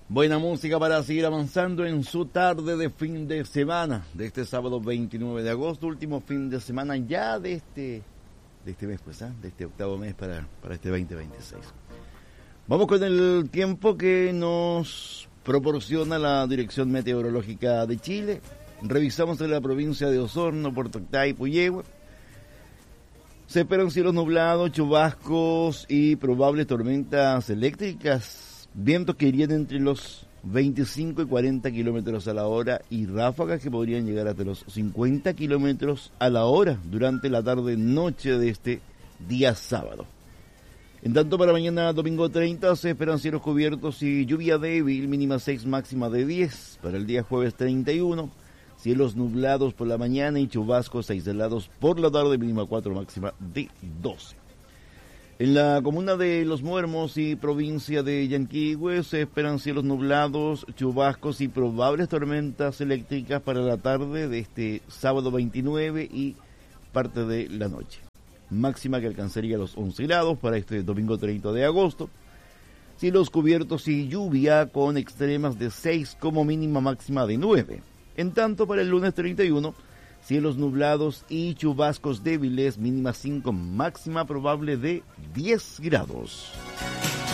Buena música para seguir avanzando en su tarde de fin de semana, de este sábado 29 de agosto, último fin de semana ya de este mes, pues, de este octavo mes para este 2026. Vamos con el tiempo que nos proporciona la Dirección Meteorológica de Chile. Revisamos en la provincia de Osorno, Puerto Octay y Puyehue. Se esperan cielos nublados, chubascos y probables tormentas eléctricas. Vientos que irían entre los 25 y 40 kilómetros a la hora y ráfagas que podrían llegar hasta los 50 kilómetros a la hora durante la tarde-noche de este día sábado. En tanto, para mañana domingo 30 se esperan cielos cubiertos y lluvia débil, mínima 6, máxima de 10. Para el día jueves 31, cielos nublados por la mañana y chubascos aislados por la tarde, mínima 4, máxima de 12. En la comuna de Los Muermos y provincia de Yanquihue se esperan cielos nublados, chubascos y probables tormentas eléctricas para la tarde de este sábado 29 y parte de la noche. Máxima que alcanzaría los 11 grados para este domingo 30 de agosto. Cielos cubiertos y lluvia con extremas de 6 como mínima máxima de 9. En tanto, para el lunes 31, cielos nublados y chubascos débiles, mínima 5, máxima probable de 10 grados.